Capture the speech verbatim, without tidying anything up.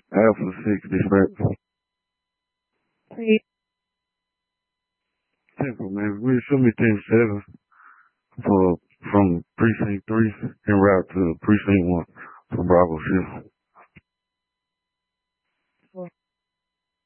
Alpha six dispatch. Three. Temple, man. Will show me ten seven for from precinct three en route to precinct one for Bravo Shift.